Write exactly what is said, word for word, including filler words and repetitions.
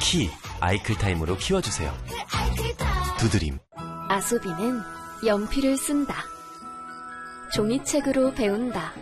키 아이클타임으로 키워주세요. 두드림. 아소비는 연필을 쓴다. 종이책으로 배운다.